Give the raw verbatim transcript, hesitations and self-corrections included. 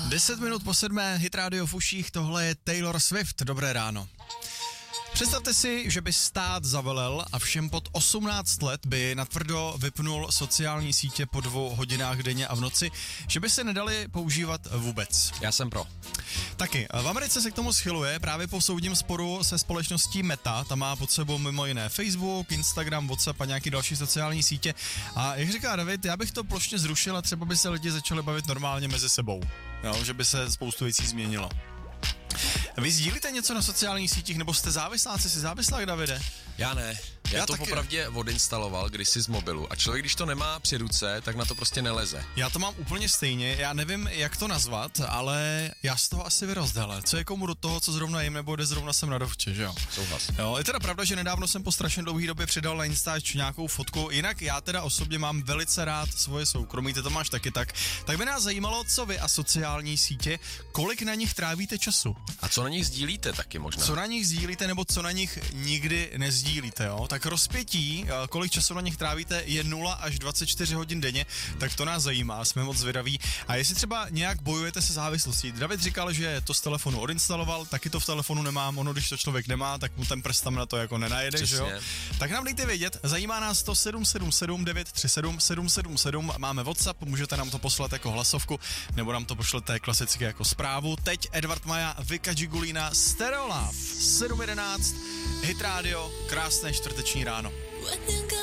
Deset minut po sedmé, Hit Radio v uších, tohle je Taylor Swift, dobré ráno. Představte si, že by stát zavelel a všem pod osmnáct let by natvrdo vypnul sociální sítě po dvou hodinách denně a v noci, že by se nedali používat vůbec. Já jsem pro. Taky, v Americe se k tomu schyluje právě po soudním sporu se společností Meta, ta má pod sebou mimo jiné Facebook, Instagram, WhatsApp a nějaký další sociální sítě. A jak říká David, já bych to plošně zrušil a třeba by se lidi začali bavit normálně mezi sebou, jo, že by se spoustu věcí změnilo. Vy sdílíte něco na sociálních sítích, nebo jste závisláci, jsi závislák, Davide? Já ne. Já, Já to taky. popravdě odinstaloval kdysi z mobilu a člověk, když to nemá při ruce, tak na to prostě neleze. Já to mám úplně stejně, já nevím, jak to nazvat, ale já z toho asi vyrozdele. Co je komu do toho, co zrovna jim, nebo kde zrovna jsem na dovče, že jo? Souhlas. Jo, je teda pravda, že nedávno jsem po strašně dlouhé době přidal na Instač nějakou fotku, jinak já teda osobně mám velice rád svoje soukromí, ty to máš taky tak. Tak by nás zajímalo, co vy a sociální sítě, kolik na nich trávíte času. A co na nich sdílíte taky možná? Co na nich sdílíte, nebo co na nich nikdy nezdílíte, jo? Tak rozpětí, kolik času na nich trávíte, je nula až dvacet čtyři hodin denně, tak to nás zajímá, jsme moc zvědaví. A jestli třeba nějak bojujete se závislostí. David říkal, že to z telefonu odinstaloval, taky to v telefonu nemám, ono když to člověk nemá, tak mu ten prst tam na to jako nenajede, že jo? Tak nám dejte vědět, zajímá nás to sedm sedm sedm devět tři sedm sedm sedm sedm, máme WhatsApp, můžete nám to poslat jako hlasovku, nebo nám to pošlete klasicky jako zprávu. Teď Edward Maja, Vika Gigulina, Stereo Love, sedm jedenáct, Hit Radio, krásné čtvrteční ráno.